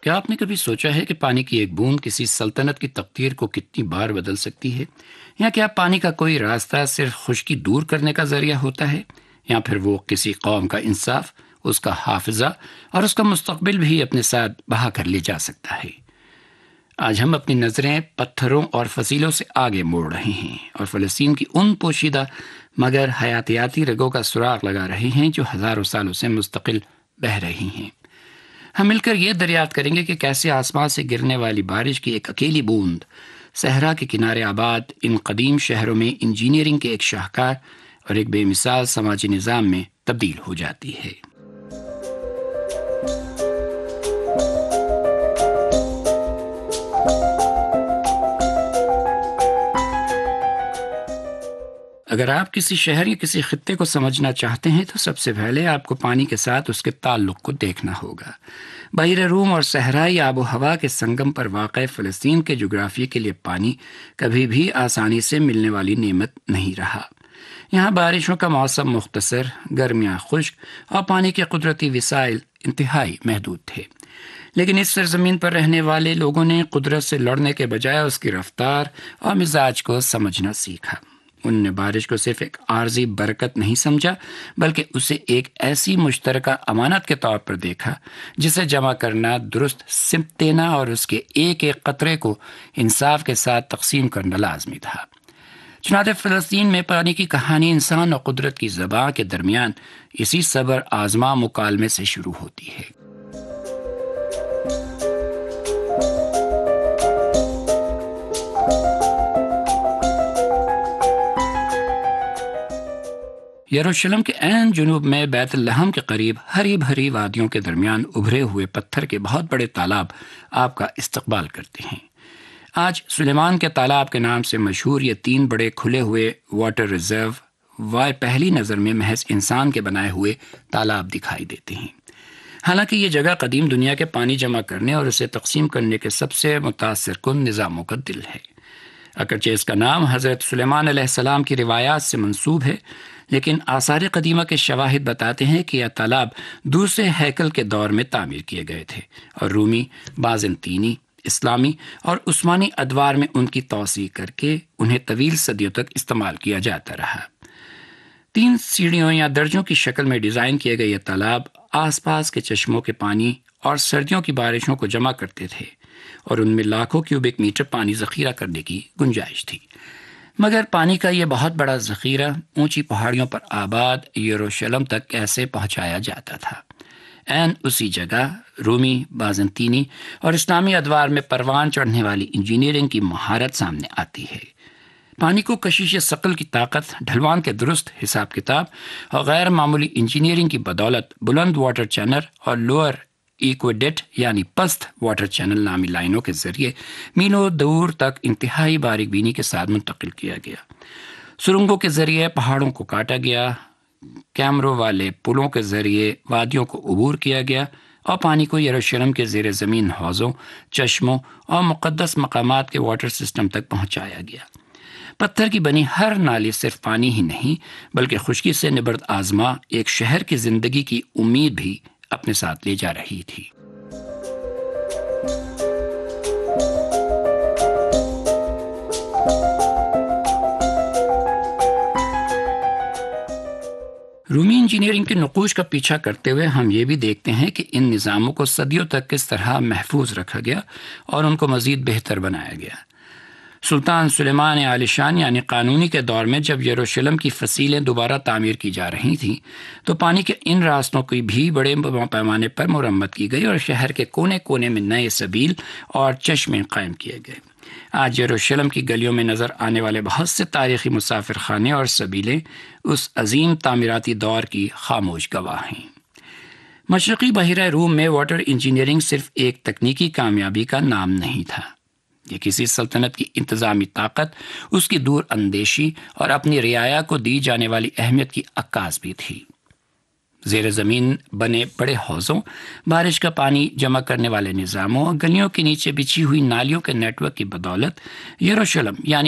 کیا آپ نے کبھی سوچا ہے کہ پانی کی ایک بوند کسی سلطنت کی تقدیر کو کتنی بار بدل سکتی ہے؟ یا کیا پانی کا کوئی راستہ صرف خشکی دور کرنے کا ذریعہ ہوتا ہے، یا پھر وہ کسی قوم کا انصاف، اس کا حافظہ اور اس کا مستقبل بھی اپنے ساتھ بہا کر لے جا سکتا ہے؟ آج ہم اپنی نظریں پتھروں اور فصیلوں سے آگے موڑ رہے ہیں اور فلسطین کی ان پوشیدہ مگر حیاتیاتی رگوں کا سراغ لگا رہے ہیں جو ہزاروں سالوں سے مستقل بہہ رہی ہیں۔ ہم مل کر یہ دریافت کریں گے کہ کیسے آسمان سے گرنے والی بارش کی ایک اکیلی بوند صحرا کے کنارے آباد ان قدیم شہروں میں انجینئرنگ کے ایک شاہکار اور ایک بے مثال سماجی نظام میں تبدیل ہو جاتی ہے۔ اگر آپ کسی شہر یا کسی خطے کو سمجھنا چاہتے ہیں تو سب سے پہلے آپ کو پانی کے ساتھ اس کے تعلق کو دیکھنا ہوگا۔ بحیرہ روم اور صحرائی آب و ہوا کے سنگم پر واقع فلسطین کے جغرافیے کے لیے پانی کبھی بھی آسانی سے ملنے والی نعمت نہیں رہا۔ یہاں بارشوں کا موسم مختصر، گرمیاں خشک اور پانی کے قدرتی وسائل انتہائی محدود تھے۔ لیکن اس سرزمین پر رہنے والے لوگوں نے قدرت سے لڑنے کے بجائے اس کی رفتار اور مزاج کو سمجھنا سیکھا۔ انہوں نے بارش کو صرف ایک عارضی برکت نہیں سمجھا، بلکہ اسے ایک ایسی مشترکہ امانت کے طور پر دیکھا جسے جمع کرنا، درست سمت دینا اور اس کے ایک ایک قطرے کو انصاف کے ساتھ تقسیم کرنا لازمی تھا۔ چنانچہ فلسطین میں پانی کی کہانی انسان اور قدرت کی زبان کے درمیان اسی صبر آزما مکالمے سے شروع ہوتی ہے۔ یروشلم کے عین جنوب میں بیت لحم کے قریب ہری بھری وادیوں کے درمیان ابھرے ہوئے پتھر کے بہت بڑے تالاب آپ کا استقبال کرتے ہیں۔ آج سلیمان کے تالاب کے نام سے مشہور یہ 3 بڑے کھلے ہوئے واٹر ریزرو پہلی نظر میں محض انسان کے بنائے ہوئے تالاب دکھائی دیتے ہیں۔ حالانکہ یہ جگہ قدیم دنیا کے پانی جمع کرنے اور اسے تقسیم کرنے کے سب سے متاثر کن نظاموں کا دل ہے۔ اگرچہ اس کا نام حضرت سلیمان علیہ السلام کی روایات سے منسوب ہے، لیکن آثار قدیمہ کے شواہد بتاتے ہیں کہ یہ تالاب دوسرے ہیکل کے دور میں تعمیر کیے گئے تھے اور رومی، بازنطینی، اسلامی اور عثمانی ادوار میں ان کی توسیع کر کے انہیں طویل صدیوں تک استعمال کیا جاتا رہا۔ 3 سیڑھیوں یا درجوں کی شکل میں ڈیزائن کیے گئے یہ تالاب آس پاس کے چشموں کے پانی اور سردیوں کی بارشوں کو جمع کرتے تھے اور ان میں لاکھوں کیوبک میٹر پانی ذخیرہ کرنے کی گنجائش تھی۔ مگر پانی کا یہ بہت بڑا ذخیرہ اونچی پہاڑیوں پر آباد یروشلم تک کیسے پہنچایا جاتا تھا؟ عین اسی جگہ رومی، بازنطینی اور اسلامی ادوار میں پروان چڑھنے والی انجینئرنگ کی مہارت سامنے آتی ہے۔ پانی کو کشش ثقل کی طاقت، ڈھلوان کے درست حساب کتاب اور غیر معمولی انجینئرنگ کی بدولت بلند واٹر چینل اور لوئر ایکویڈکٹ یعنی پست واٹر چینل نامی لائنوں کے ذریعے میلوں دور تک انتہائی باریک بینی کے ساتھ منتقل کیا گیا۔ سرنگوں کے ذریعے پہاڑوں کو کاٹا گیا، کیمروں والے پلوں کے ذریعے وادیوں کو عبور کیا گیا اور پانی کو یروشلم کے زیر زمین حوضوں، چشموں اور مقدس مقامات کے واٹر سسٹم تک پہنچایا گیا۔ پتھر کی بنی ہر نالی صرف پانی ہی نہیں بلکہ خشکی سے نبرد آزما ایک شہر کی زندگی کی امید بھی اپنے ساتھ لے جا رہی تھی۔ رومی انجینئرنگ کے نقوش کا پیچھا کرتے ہوئے ہم یہ بھی دیکھتے ہیں کہ ان نظاموں کو صدیوں تک کس طرح محفوظ رکھا گیا اور ان کو مزید بہتر بنایا گیا۔ سلطان سلیمان عالی شان یعنی قانونی کے دور میں جب یروشلم کی فصیلیں دوبارہ تعمیر کی جا رہی تھیں تو پانی کے ان راستوں کی بھی بڑے پیمانے پر مرمت کی گئی اور شہر کے کونے کونے میں نئے سبیل اور چشمے قائم کیے گئے۔ آج یروشلم کی گلیوں میں نظر آنے والے بہت سے تاریخی مسافر خانے اور سبیلیں اس عظیم تعمیراتی دور کی خاموش گواہ ہیں۔ مشرقی بحیرہ روم میں واٹر انجینئرنگ صرف ایک تکنیکی کامیابی کا نام نہیں تھا، یہ کسی سلطنت کی انتظامی طاقت، اس کی دور اندیشی اور اپنی رعایا کو دی جانے والی اہمیت کی عکاس بھی تھی۔ زیر زمین بنے بڑے حوضوں، بارش کا پانی جمع کرنے والے نظاموں اور گلیوں کے نیچے بچھی ہوئی نالیوں کے نیٹ ورک کی بدولت یروشلم یعنی